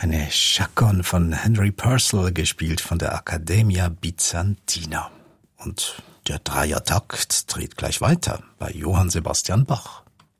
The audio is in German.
Eine Chaconne von Henry Purcell, gespielt von der Accademia Bizantina. Und der Dreiertakt dreht gleich weiter bei Johann Sebastian Bach.